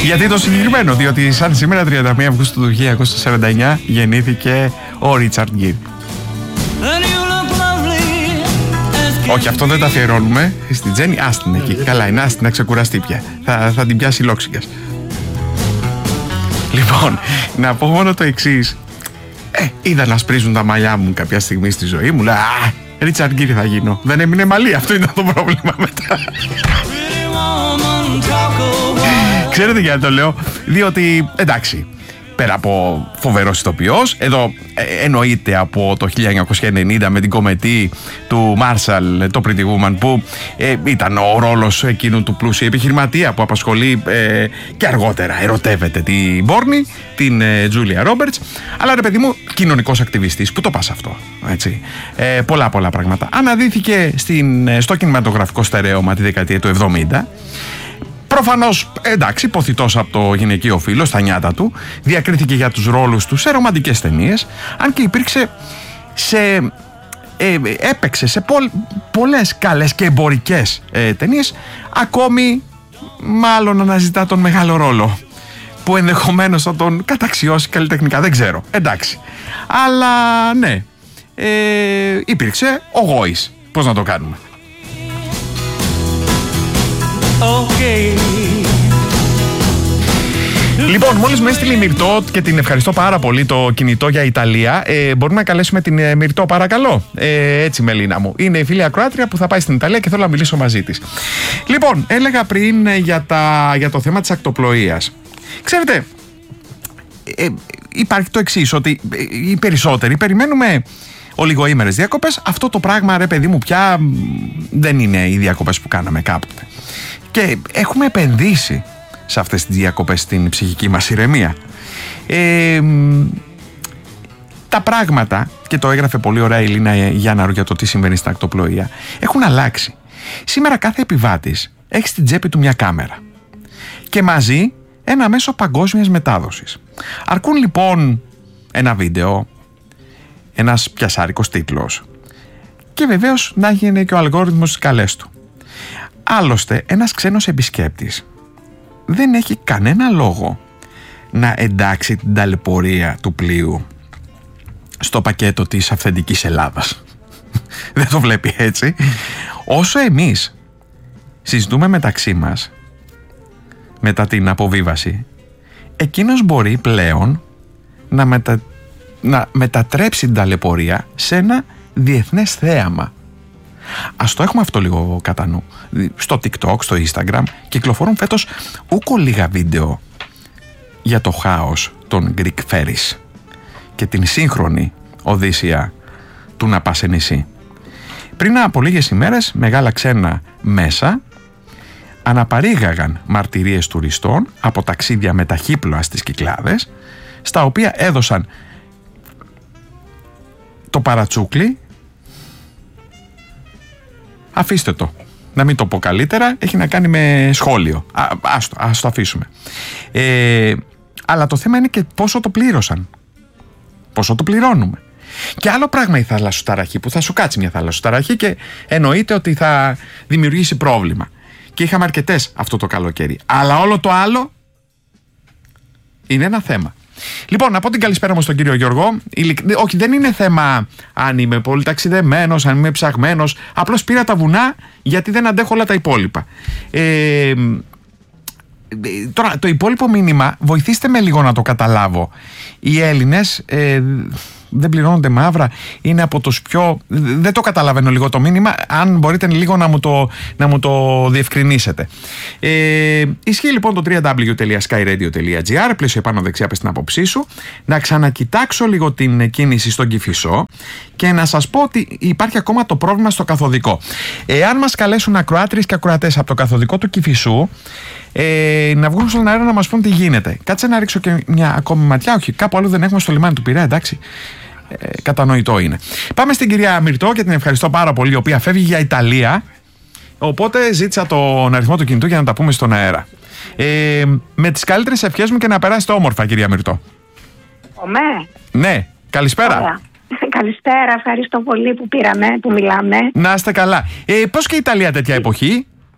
Γιατί το συγκεκριμένο? Διότι σαν σήμερα 31 Αυγούστου του 1949 γεννήθηκε ο Ρίτσαρντ Γκίρ. Όχι, αυτό δεν τα αφιερώνουμε στην Τζέννη. Άστην εκεί. Καλά, είναι άστην να ξεκουραστεί πια. Θα την πιάσει λόξιγκας. Λοιπόν, να πω μόνο το εξής. Είδα να σπρίζουν τα μαλλιά μου κάποια στιγμή στη ζωή μου. Λέω, Ρίτσαρντ Γκίρ θα γίνω. Δεν έμεινε μαλλί, αυτό ήταν το πρόβλημα μετά. Ξέρετε γιατί το λέω? Διότι, εντάξει, πέρα από φοβερός ηθοποιός, εδώ εννοείται από το 1990 με την κομετή του Μάρσαλ, το Pretty Woman, που ήταν ο ρόλος εκείνου του πλούσιου επιχειρηματία που απασχολεί και αργότερα ερωτεύεται την Μπόρνη, την Τζούλια Ρόμπερτς. Αλλά ρε παιδί μου, κοινωνικός ακτιβιστής, που το πας αυτό, έτσι. Πολλά πράγματα. Αναδύθηκε στο κινηματογραφικό στερέωμα τη δεκαετία του 70. Προφανώς, εντάξει, ποθητός από το γυναικείο φύλο, στα νιάτα του, διακρίθηκε για τους ρόλους του σε ρομαντικές ταινίες, αν και υπήρξε έπαιξε σε πολλές καλές και εμπορικές ταινίες, ακόμη μάλλον αναζητά τον μεγάλο ρόλο, που ενδεχομένως θα τον καταξιώσει καλλιτεχνικά, δεν ξέρω, εντάξει. Αλλά ναι, υπήρξε ο Γόης, πώς να το κάνουμε. Okay. Λοιπόν, μόλις με έστειλε η Μυρτώ και την ευχαριστώ πάρα πολύ το κινητό για Ιταλία. Μπορούμε να καλέσουμε την Μυρτώ, παρακαλώ? Έτσι, Μελίνα μου. Είναι η φίλη ακροάτρια που θα πάει στην Ιταλία και θέλω να μιλήσω μαζί της. Λοιπόν, έλεγα πριν για το θέμα της ακτοπλοείας. Ξέρετε, υπάρχει το εξής, ότι οι περισσότεροι περιμένουμε ολιγοήμερες διακοπές. Αυτό το πράγμα, ρε παιδί μου, πια δεν είναι οι διακοπές που κάναμε κάποτε. Και έχουμε επενδύσει σε αυτές τις διακοπές στην ψυχική μας ηρεμία. Τα πράγματα, και το έγραφε πολύ ωραία η Λίνα Γιάνναρου για το τι συμβαίνει στην ακτοπλοεία, έχουν αλλάξει. Σήμερα κάθε επιβάτης έχει στην τσέπη του μια κάμερα και μαζί ένα μέσο παγκόσμιας μετάδοσης. Αρκούν λοιπόν ένα βίντεο, ένας πιασάρικος τίτλος και βεβαίως να γίνει και ο αλγόριθμος στις καλές του. Άλλωστε, ένας ξένος επισκέπτης δεν έχει κανένα λόγο να εντάξει την ταλαιπωρία του πλοίου στο πακέτο της αυθεντικής Ελλάδας. Δεν το βλέπει έτσι. Όσο εμείς συζητούμε μεταξύ μας μετά την αποβίβαση, εκείνος μπορεί πλέον να μετατρέψει την ταλαιπωρία σε ένα διεθνές θέαμα. Ας το έχουμε αυτό λίγο κατά νου. Στο TikTok, στο Instagram κυκλοφορούν φέτος ούκο λίγα βίντεο για το χάος των Greek Ferries και την σύγχρονη οδύσσεια του να πας σε νησί. Πριν από λίγες ημέρες, μεγάλα ξένα μέσα αναπαρήγαγαν μαρτυρίες τουριστών από ταξίδια με ταχύπλοα στις Κυκλάδες, στα οποία έδωσαν το παρατσούκλι. Αφήστε το, να μην το πω καλύτερα, έχει να κάνει με σχόλιο. Ας το αφήσουμε. Αλλά το θέμα είναι και πόσο το πλήρωσαν, πόσο το πληρώνουμε. Και άλλο πράγμα η θαλασσοταραχή, που θα σου κάτσει μια θαλασσοταραχή και εννοείται ότι θα δημιουργήσει πρόβλημα. Και είχαμε αρκετές αυτό το καλοκαίρι. Αλλά όλο το άλλο είναι ένα θέμα. Λοιπόν, να πω την καλησπέρα μου στον κύριο Γιώργο. Όχι, δεν είναι θέμα αν είμαι πολύ ταξιδεμένος, αν είμαι ψαγμένος. Απλώς πήρα τα βουνά γιατί δεν αντέχω όλα τα υπόλοιπα. Τώρα, το υπόλοιπο μήνυμα, βοηθήστε με λίγο να το καταλάβω. Οι Έλληνες δεν πληρώνονται μαύρα, είναι από τους πιο... Δεν το καταλαβαίνω λίγο το μήνυμα, αν μπορείτε λίγο να μου το διευκρινίσετε. Ισχύει λοιπόν το www.skyradio.gr, πλαίσιο επάνω δεξιά πες την άποψή σου, να ξανακοιτάξω λίγο την κίνηση στον Κηφισό και να σας πω ότι υπάρχει ακόμα το πρόβλημα στο καθοδικό. Εάν μας καλέσουν ακροάτριες και ακροατές από το καθοδικό του Κηφισού, να βγουν στον αέρα να μας πούν τι γίνεται. Κάτσε να ρίξω και μια ακόμη ματιά. Όχι, κάπου άλλο δεν έχουμε στο λιμάνι του Πειραιά, εντάξει. Κατανοητό είναι. Πάμε στην κυρία Μυρτώ και την ευχαριστώ πάρα πολύ, η οποία φεύγει για Ιταλία. Οπότε ζήτησα τον αριθμό του κινητού για να τα πούμε στον αέρα. Με τις καλύτερες ευχές μου και να περάσετε όμορφα, κυρία Μυρτώ. Ναι, καλησπέρα. Ωραία. Καλησπέρα, ευχαριστώ πολύ που μιλάμε. Να είστε καλά. Πώς και η Ιταλία τέτοια εποχή?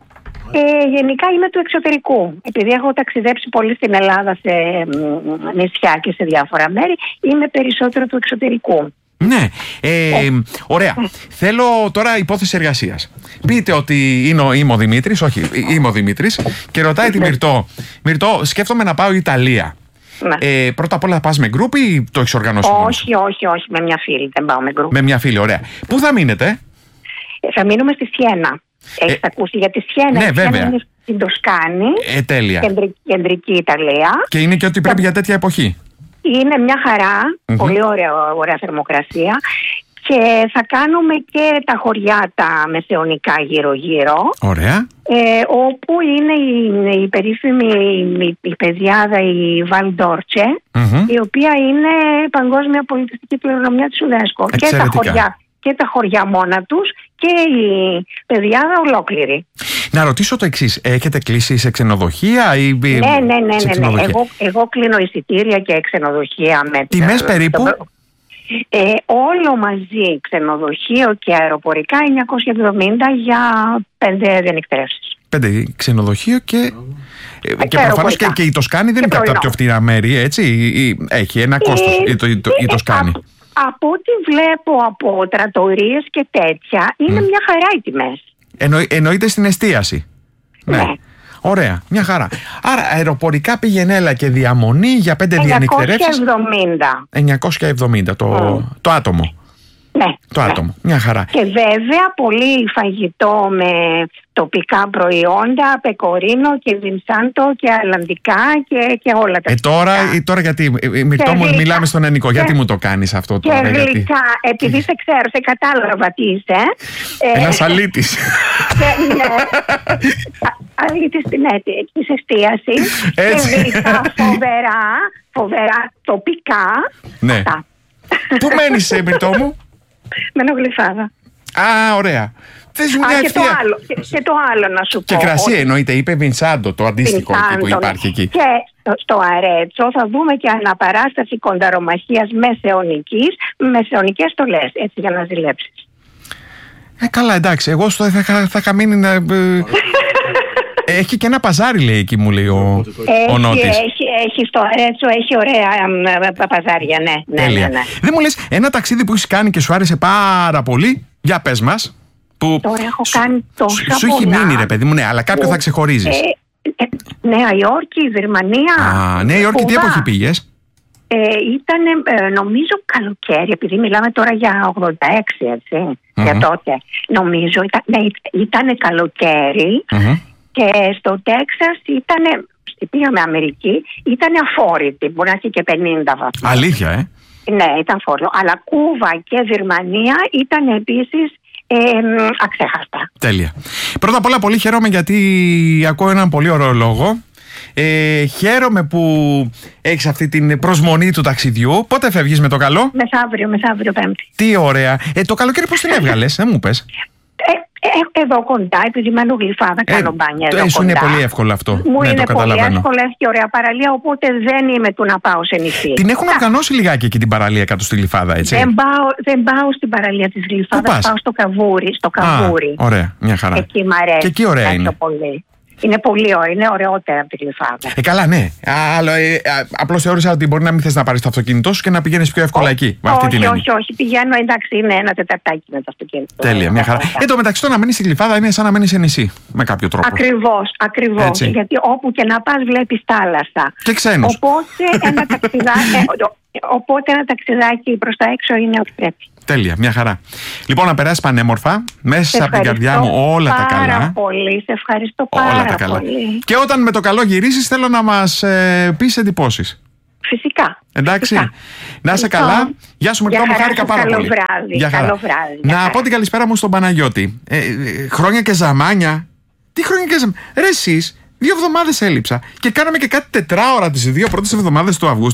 Γενικά είμαι του εξωτερικού. Επειδή έχω ταξιδέψει πολύ στην Ελλάδα σε νησιά και σε διάφορα μέρη, είμαι περισσότερο του εξωτερικού. Ναι, ωραία. Θέλω τώρα υπόθεση εργασίας. Πείτε ότι είμαι ο Δημήτρης, όχι, είμαι ο Δημήτρης και ρωτάει τη Μυρτώ. Μυρτώ, σκέφτομαι να πάω Ιταλία. Ναι. Πρώτα απ' όλα πας με γκρουπ ή το έχεις οργανώσει? Όχι, με μια φίλη, δεν πάω με γκρουπ. Με μια φίλη, ωραία. Πού θα μείνετε? Θα μείνουμε στη Σιένα. Έχεις ακούσει για τη Σιένα? Ναι, βέβαια. Είναι στην Τοσκάνη, τέλεια. Κεντρική Ιταλία. Και είναι και ό,τι πρέπει για τέτοια εποχή. Είναι μια χαρά, πολύ ωραία θερμοκρασία. Και θα κάνουμε και τα χωριά τα μεσαιωνικά γύρω-γύρω. Ωραία. Όπου είναι η περίφημη η πεδιάδα, η Βαλντόρτσε, η οποία είναι παγκόσμια πολιτιστική κληρονομιά της UNESCO. Και τα χωριά μόνα τους και η πεδιάδα ολόκληρη. Να ρωτήσω το εξής, έχετε κλείσει σε ξενοδοχεία ή... Ναι. Εγώ κλείνω εισιτήρια και ξενοδοχεία. Τιμές περίπου? Όλο μαζί, ξενοδοχείο και αεροπορικά, 970 για 5 διανυκτέρευσεις. 5 ξενοδοχείο και προφανώς και η Τοσκάνη δεν είναι από τα πιο φτηνά μέρη, έτσι, έχει ένα κόστος η Τοσκάνη. Από ό,τι βλέπω από τρατορίες και τέτοια, είναι μια χαρά οι τιμές. Εννοείται στην εστίαση. Ναι. Ωραία, μια χαρά. Άρα αεροπορικά πήγαινε και διαμονή για 5 διανυκτερεύσεις. 970 το άτομο. Ναι. Το άτομο, μια χαρά. Και βέβαια πολύ φαγητό με τοπικά προϊόντα, πεκορίνο και βινσάντο και αλλαντικά και όλα τα τώρα γιατί, Μυρτώ μου, μιλάμε στον Ενικό, γιατί μου το κάνεις αυτό τώρα? Και γλυκά, επειδή σε ξέρω, σε κατάλαβα τι είσαι. Ένας αλήτης. Ναι, αλήτης της εστίασης. Και γλυκά φοβερά τοπικά. Ναι. Πού μένεις, Μυρτώ μου? Μένω Γλυφάδα. Α, ωραία. Και το άλλο να σου πω. Και κρασί εννοείται, είπε Βινσάντο, το αντίστοιχο που υπάρχει εκεί. Και στο Αρέτσο θα δούμε και αναπαράσταση κονταρομαχίας μεσαιωνικές στολές, έτσι, για να ζηλέψεις. Καλά, εντάξει, εγώ θα είχα μείνει να... Έχει και ένα παζάρι, λέει, εκεί, μου λέει ο Νότης. Έχει στο Αρέτσο, έχει ωραία παζάρια, ναι. Τέλεια. Ναι. Δεν μου λες ένα ταξίδι που έχεις κάνει και σου άρεσε πάρα πολύ? Για πες μας. Που τώρα έχω κάνει τόσα πολλά. Σου έχει μείνει, ρε παιδί μου, ναι, αλλά κάποιο θα ξεχωρίζεις. Νέα Υόρκη, Βερμανία. Νέα Υόρκη, τι εποχή πήγες? Ήταν νομίζω καλοκαίρι, επειδή μιλάμε τώρα για 86, έτσι, για τότε. Νομίζω ήταν καλοκαίρι. Και στο Τέξας πήγαμε Αμερική, ήταν αφόρητη, μπορεί να έχει και 50 βαθμούς. Αλήθεια, Ναι, ήταν φόρλο. Αλλά Κούβα και Βερμανία ήταν επίσης αξέχαστα. Τέλεια. Πρώτα απ' όλα πολύ χαίρομαι γιατί ακούω έναν πολύ ωραίο λόγο. Χαίρομαι που έχεις αυτή την προσμονή του ταξιδιού. Πότε φεύγεις με το καλό? Μεθαύριο Πέμπτη. Τι ωραία. Το καλοκαίρι πώς την έβγαλες, δεν μου πες? Εδώ κοντά, επειδή μένω Γλυφάδα, κάνω μπάνια εδώ κοντά. Είναι πολύ εύκολο αυτό. Μου είναι το καταλαβαίνω. Πολύ εύκολο, έχει και ωραία παραλία, οπότε δεν είμαι του να πάω σε νησί. Την έχουν οργανώσει λιγάκι εκεί την παραλία κάτω στη Γλυφάδα, έτσι? Δεν πάω στην παραλία της Γλυφάδας, πάω στο Καβούρι. Ωραία, μια χαρά. Εκεί μ' αρέσει. Και εκεί ωραία είναι. Πολύ. Είναι πολύ ωραία, είναι ωραιότερα από τη Γλυφάδα. Καλά, ναι. Απλώς θεώρησα ότι μπορεί να μην θες να πάρεις το αυτοκίνητό σου και να πηγαίνεις πιο εύκολα εκεί. Όχι. Πηγαίνω, εντάξει, είναι ένα τεταρτάκι με το αυτοκίνητο. Τέλεια, μια χαρά. Εν τω μεταξύ, το να μένεις στη Γλυφάδα είναι σαν να μένεις σε νησί, με κάποιο τρόπο. Ακριβώς. Γιατί όπου και να πας βλέπεις θάλασσα. Και ξένους. Οπότε ένα ταξιδάκι προς τα έξω είναι ό,τι πρέπει. Τέλεια, μια χαρά. Λοιπόν, να περάσεις πανέμορφα. Μέσα από την καρδιά μου όλα τα καλά. Πάρα πολύ, σε ευχαριστώ πάρα πολύ. Και όταν με το καλό γυρίσεις, θέλω να μας πεις εντυπώσεις. Φυσικά. Εντάξει. Φυσικά. Να είσαι καλά. Γεια σου, Μυρτώ μου, χάρηκα πάρα πολύ. Καλό βράδυ. Να πω την καλησπέρα μου στον Παναγιώτη. Χρόνια και ζαμάνια. Τι χρόνια και ζαμάνια? Ρε εσείς, 2 εβδομάδες έλειψα και κάναμε και κάτι 4 ώρα τις 2 πρώτες εβδομάδες του Αυγούστου.